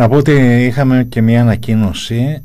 Να πω ότι είχαμε και μια ανακοίνωση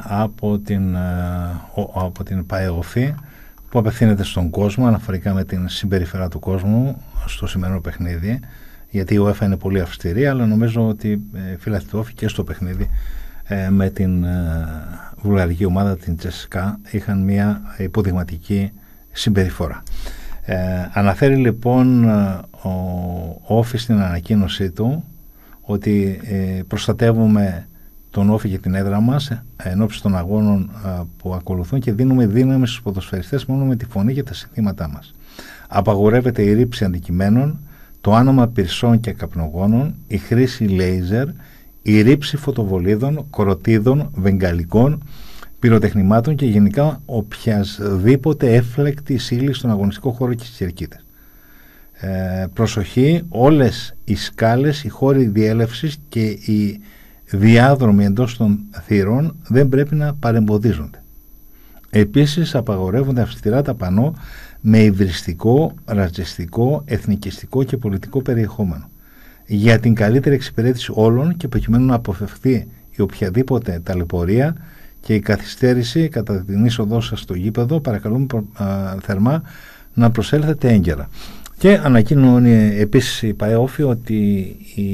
από την ΠΑΕΟΦΗ που απευθύνεται στον κόσμο αναφορικά με την συμπεριφορά του κόσμου στο σημερινό παιχνίδι, γιατί η UEFA είναι πολύ αυστηρή, αλλά νομίζω ότι φίλαθλοι του ΟΦΗ και στο παιχνίδι με την βουλγαρική ομάδα, την CSKA, είχαν μια υποδειγματική συμπεριφορά. Αναφέρει λοιπόν ο ΟΦΗ στην ανακοίνωσή του ότι προστατεύουμε τον ΟΦΗ και την έδρα μας ενόψει των αγώνων που ακολουθούν και δίνουμε δύναμη στους ποδοσφαιριστές μόνο με τη φωνή και τα συνθήματά μας. Απαγορεύεται η ρήψη αντικειμένων, το άνομα πυρσών και καπνογόνων, η χρήση λέιζερ, η ρήψη φωτοβολίδων, κοροτίδων, βεγγαλικών, πυροτεχνημάτων και γενικά οποιασδήποτε έφλεκτη ύλη στον αγωνιστικό χώρο και στις κερκίδες. Προσοχή, όλες οι σκάλες, οι χώροι διέλευσης και οι διάδρομοι εντός των θύρων δεν πρέπει να παρεμποδίζονται. Επίσης απαγορεύονται αυστηρά τα πανό με υβριστικό, ρατσιστικό, εθνικιστικό και πολιτικό περιεχόμενο. Για την καλύτερη εξυπηρέτηση όλων και προκειμένου να αποφευχθεί η οποιαδήποτε ταλαιπωρία και η καθυστέρηση κατά την είσοδό σας στο γήπεδο, παρακαλούμε θερμά να προσέλθετε έγκαιρα. Και ανακοίνωνε επίσης η ΠΑΕΟΦΗ ότι οι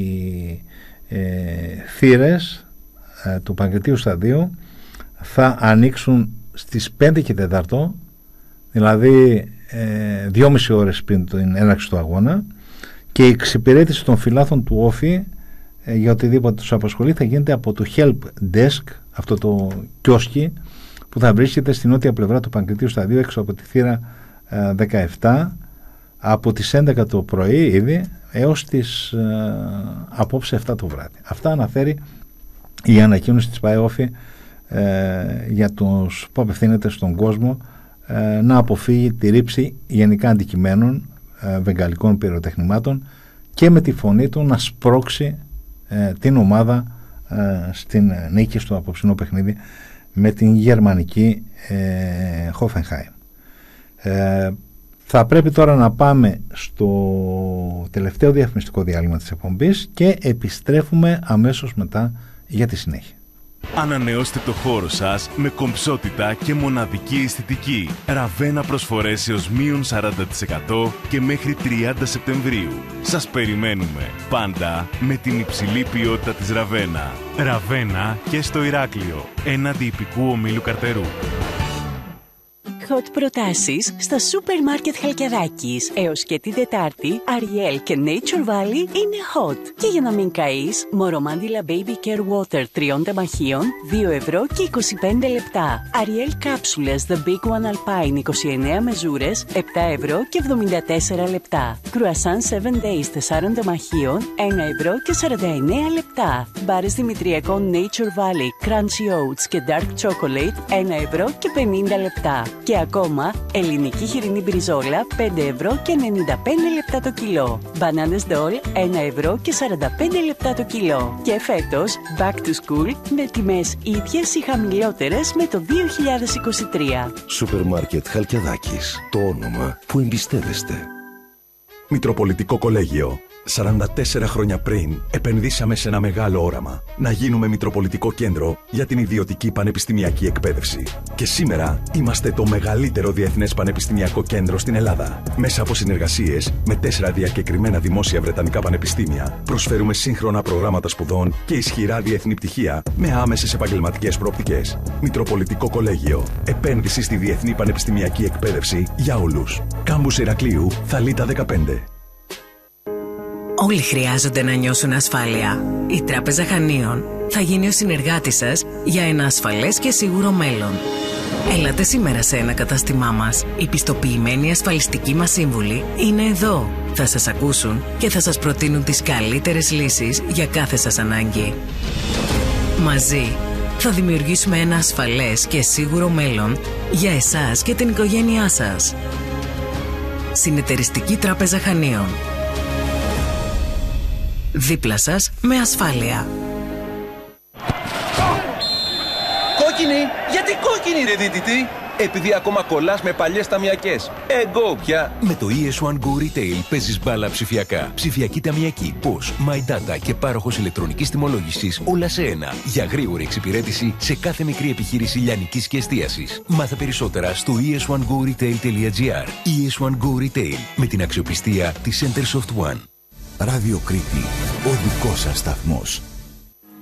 θύρες του Παγκρατίου Σταδίου θα ανοίξουν στις 5 και 4, δηλαδή 2,5 ώρες πριν την έναρξη του αγώνα, και η εξυπηρέτηση των φιλάθλων του ΟΦΗ για οτιδήποτε τους απασχολεί θα γίνεται από το Help Desk, αυτό το κιόσκι που θα βρίσκεται στην νότια πλευρά του Παγκρατίου Σταδίου έξω από τη θύρα 17 από τις 11 το πρωί ήδη έως τις απόψε 7 το βράδυ. Αυτά αναφέρει η ανακοίνωση της ΠΑΕΟΦΗ για τους που απευθύνεται στον κόσμο να αποφύγει τη ρήψη γενικά αντικειμένων, βεγγαλικών πυροτεχνημάτων και με τη φωνή του να σπρώξει την ομάδα στην νίκη στο απόψινό παιχνίδι με την γερμανική Hoffenheim. Θα πρέπει τώρα να πάμε στο τελευταίο διαφημιστικό διάλειμμα της εκπομπής και επιστρέφουμε αμέσως μετά για τη συνέχεια. Ανανεώστε το χώρο σας με κομψότητα και μοναδική αισθητική. Ραβένα προσφορές έως -40% και μέχρι 30 Σεπτεμβρίου. Σας περιμένουμε πάντα με την υψηλή ποιότητα της Ραβένα. Ραβένα και στο Ηράκλειο, έναντι υπηκού ομίλου Καρτερού. Hot προτάσεις στα σούπερ μάρκετ Χαλκιαδάκης. Έως και την Τετάρτη, Ariel και Nature Valley είναι hot. Και για να μην καείς, Μορομάντιλα Baby Care Water 3 τεμαχίων, 2 ευρώ και 25 λεπτά. Ariel κάψουλες The Big One Alpine 29 μεζούρες, 7 ευρώ και 74 λεπτά. Croissant 7 Days 4 τεμαχίων, 1 ευρώ και 49 λεπτά. Μπάρες δημητριακών Nature Valley Crunchy Oats και Dark Chocolate, 1 ευρώ και 50 λεπτά. Και ακόμα, ελληνική χοιρινή μπριζόλα 5 ευρώ και 95 λεπτά το κιλό. Μπανάνες ντόλ 1 ευρώ και 45 λεπτά το κιλό. Και φέτος, back to school με τιμές ίδιες ή χαμηλότερες με το 2023. Σούπερ μάρκετ Χαλκιαδάκης. Το όνομα που εμπιστεύεστε. Μητροπολιτικό Κολέγιο. 44 χρόνια πριν επενδύσαμε σε ένα μεγάλο όραμα. Να γίνουμε Μητροπολιτικό Κέντρο για την ιδιωτική πανεπιστημιακή εκπαίδευση. Και σήμερα είμαστε το μεγαλύτερο διεθνές πανεπιστημιακό κέντρο στην Ελλάδα. Μέσα από συνεργασίες με 4 διακεκριμένα δημόσια βρετανικά πανεπιστήμια, προσφέρουμε σύγχρονα προγράμματα σπουδών και ισχυρά διεθνή πτυχία με άμεσες επαγγελματικές προοπτικές. Μητροπολιτικό Κολέγιο. Επένδυση στη διεθνή πανεπιστημιακή εκπαίδευση για όλους. Κάμπους Ηρακλείου, Θαλίτα 15. Όλοι χρειάζονται να νιώσουν ασφάλεια. Η Τράπεζα Χανίων θα γίνει ο συνεργάτης σας για ένα ασφαλές και σίγουρο μέλλον. Έλατε σήμερα σε ένα κατάστημά μας. Οι πιστοποιημένοι ασφαλιστικοί μας σύμβουλοι είναι εδώ. Θα σας ακούσουν και θα σας προτείνουν τις καλύτερες λύσεις για κάθε σας ανάγκη. Μαζί θα δημιουργήσουμε ένα ασφαλές και σίγουρο μέλλον για εσάς και την οικογένειά σας. Συνεταιριστική Τράπεζα Χανίων. Δίπλα σας με ασφάλεια. Κόκκινη! Γιατί κόκκινη ρε δίτητη! επειδή ακόμα κολλάς με παλιές ταμιακές. Go πια! Με το ES1 Go Retail παίζεις μπάλα ψηφιακά. Ψηφιακή ταμιακή, POS, My Data και πάροχος ηλεκτρονικής τιμολόγησης, όλα σε ένα. Για γρήγορη εξυπηρέτηση σε κάθε μικρή επιχείρηση λιανικής και εστίασης. Μάθε περισσότερα στο es1goretail.gr. ES1 Go Retail, με την αξιοπιστία της Centersoft One. Ράδιο Κρήτη, ο δικός σας σταθμός.